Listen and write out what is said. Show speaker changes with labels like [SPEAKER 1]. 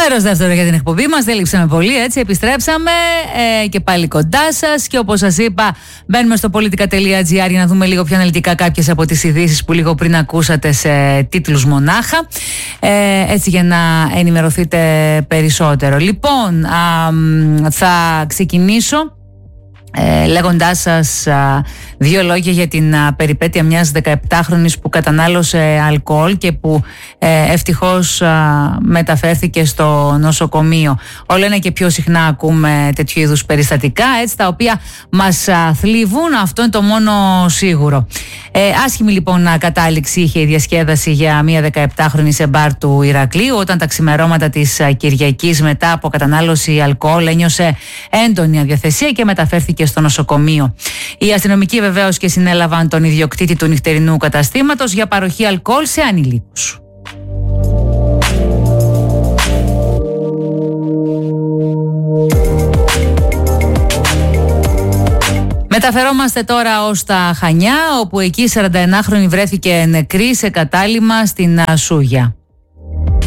[SPEAKER 1] Μέρος δεύτερο για την εκπομπή μας, δεν λείψαμε πολύ, έτσι, επιστρέψαμε και πάλι κοντά σας και όπως σας είπα μπαίνουμε στο politica.gr για να δούμε λίγο πιο αναλυτικά κάποιες από τις ειδήσεις που λίγο πριν ακούσατε σε τίτλους μονάχα, έτσι για να ενημερωθείτε περισσότερο. Λοιπόν, θα ξεκινήσω λέγοντάς σας δύο λόγια για την περιπέτεια μιας 17χρονης που κατανάλωσε αλκοόλ και που ευτυχώς μεταφέρθηκε στο νοσοκομείο. Όλο ένα και πιο συχνά ακούμε τέτοιου είδους περιστατικά, έτσι, τα οποία μας θλίβουν, αυτό είναι το μόνο σίγουρο. Άσχημη λοιπόν κατάληξη είχε η διασκέδαση για μια 17χρονη σε μπαρ του Ηρακλείου, όταν τα ξημερώματα της Κυριακής μετά από κατανάλωση αλκοόλ ένιωσε έντονη αδιαθεσία και μεταφέρθηκε στο νοσοκομείο. Οι αστυνομικοί βεβαίως και συνέλαβαν τον ιδιοκτήτη του νυχτερινού καταστήματος για παροχή αλκοόλ σε ανηλίκους. Μεταφερόμαστε τώρα ως τα Χανιά, όπου εκεί 41χρονη βρέθηκε νεκρή σε κατάλυμμα στην Σούγια.